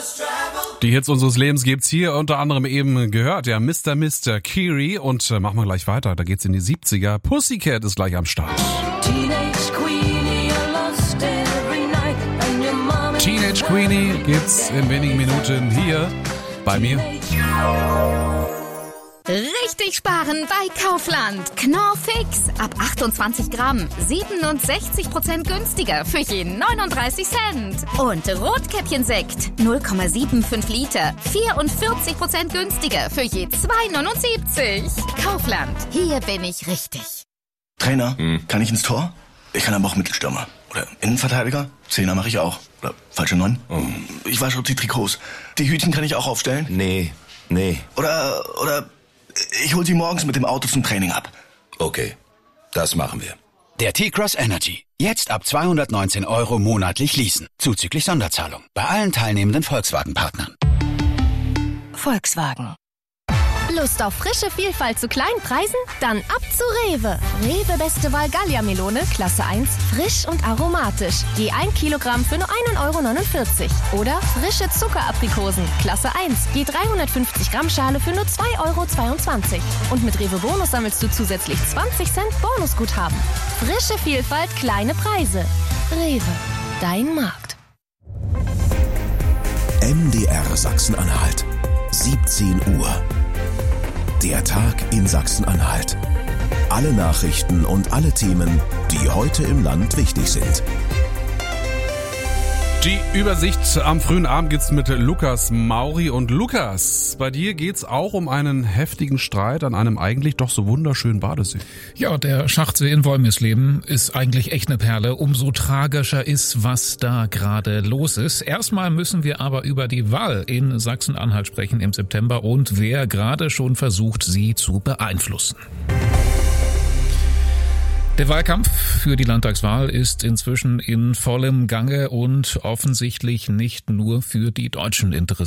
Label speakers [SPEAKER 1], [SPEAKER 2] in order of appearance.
[SPEAKER 1] Die Hits unseres Lebens gibt's hier unter anderem eben gehört. Ja, Mr. Kiri. Und machen wir gleich weiter. Da geht's in die 70er. Pussycat ist gleich am Start. Teenage Queenie gibt's in wenigen Minuten hier bei mir.
[SPEAKER 2] Richtig sparen bei Kaufland. Knorr Fix. Ab 28 Gramm. 67% günstiger für je 39 Cent. Und Rotkäppchensekt. 0,75 Liter. 44% günstiger für je 2,79. Kaufland. Hier bin ich richtig.
[SPEAKER 3] Trainer, kann ich ins Tor? Ich kann aber auch Mittelstürmer. Oder Innenverteidiger? Zehner mache ich auch. Oder falsche 9? Ich wasche auch die Trikots. Die Hütchen kann ich auch aufstellen?
[SPEAKER 4] Nee.
[SPEAKER 3] Oder ich hol sie morgens mit dem Auto zum Training ab.
[SPEAKER 4] Okay, das machen wir.
[SPEAKER 5] Der T-Cross Energy. Jetzt ab 219 € monatlich leasen. Zuzüglich Sonderzahlung. Bei allen teilnehmenden Volkswagen-Partnern.
[SPEAKER 6] Volkswagen. Lust auf frische Vielfalt zu kleinen Preisen? Dann ab zu Rewe. Rewe Beste Wahl Gallia-Melone, Klasse 1, frisch und aromatisch. Je 1 Kilogramm für nur 1,49 €. Oder frische Zuckeraprikosen, Klasse 1, je 350 Gramm Schale für nur 2,22 €. Und mit Rewe Bonus sammelst du zusätzlich 20 Cent Bonusguthaben. Frische Vielfalt, kleine Preise. Rewe, dein Markt.
[SPEAKER 7] MDR Sachsen-Anhalt. 17 Uhr. Der Tag in Sachsen-Anhalt. Alle Nachrichten und alle Themen, die heute im Land wichtig sind.
[SPEAKER 1] Die Übersicht am frühen Abend geht's mit Lukas Mauri. Und Lukas, bei dir geht's auch um einen heftigen Streit an einem eigentlich doch so wunderschönen Badesee.
[SPEAKER 8] Ja, der Schachtsee in Wolmirsleben ist eigentlich echt eine Perle. Umso tragischer ist, was da gerade los ist. Erstmal müssen wir aber über die Wahl in Sachsen-Anhalt sprechen im September und wer gerade schon versucht, sie zu beeinflussen. Der Wahlkampf für die Landtagswahl ist inzwischen in vollem Gange und offensichtlich nicht nur für die Deutschen interessant.